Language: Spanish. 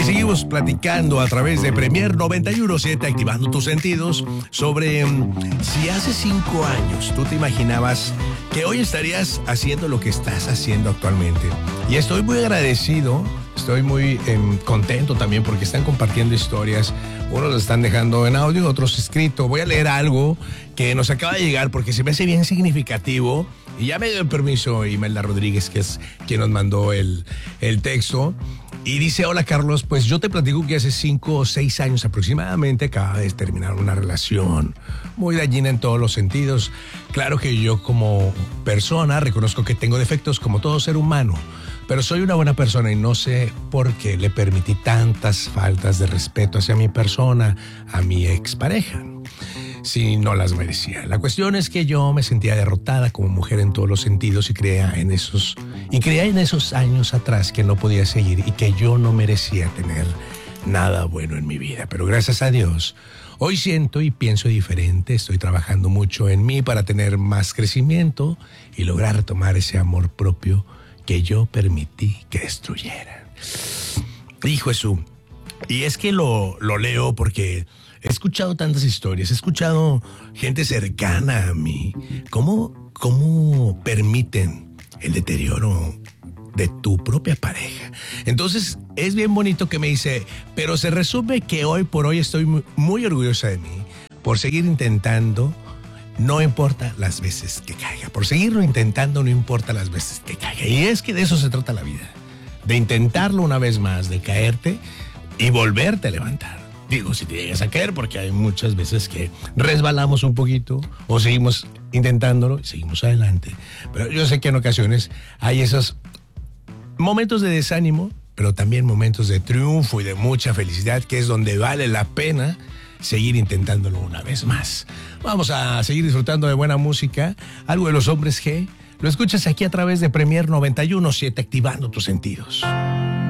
Y seguimos platicando a través de Premier 91.7, activando tus sentidos, sobre si hace 5 años tú te imaginabas que hoy estarías haciendo lo que estás haciendo actualmente. Y estoy muy agradecido, estoy muy contento también porque están compartiendo historias. Unos lo están dejando en audio, otros escrito. Voy a leer algo que nos acaba de llegar porque se me hace bien significativo. Y ya me dio el permiso Imelda Rodríguez, que es quien nos mandó el texto. Y dice: hola Carlos, pues yo te platico que hace 5 o 6 años aproximadamente acaba de terminar una relación muy dañina en todos los sentidos. Claro que yo como persona reconozco que tengo defectos como todo ser humano, pero soy una buena persona y no sé por qué le permití tantas faltas de respeto hacia mi persona, a mi expareja, si no las merecía. La cuestión es que yo me sentía derrotada como mujer en todos los sentidos y creía en esos años atrás que no podía seguir y que yo no merecía tener nada bueno en mi vida. Pero gracias a Dios, hoy siento y pienso diferente. Estoy trabajando mucho en mí para tener más crecimiento y lograr tomar ese amor propio que yo permití que destruyeran. Hijo Jesús. Y es que lo leo porque he escuchado tantas historias, he escuchado gente cercana a mí. ¿Cómo permiten el deterioro de tu propia pareja? Entonces es bien bonito que me dice, pero se resume que hoy por hoy estoy muy orgullosa de mí por seguir intentando. No importa las veces que caiga. Por seguirlo intentando, no importa las veces que caiga. Y es que de eso se trata la vida. De intentarlo una vez más, de caerte y volverte a levantar. Digo, si te llegas a caer, porque hay muchas veces que resbalamos un poquito o seguimos intentándolo y seguimos adelante. Pero yo sé que en ocasiones hay esos momentos de desánimo, pero también momentos de triunfo y de mucha felicidad, que es donde vale la pena seguir intentándolo una vez más. Vamos a seguir disfrutando de buena música, algo de Los Hombres G. Lo escuchas aquí a través de Premier 91.7, activando tus sentidos.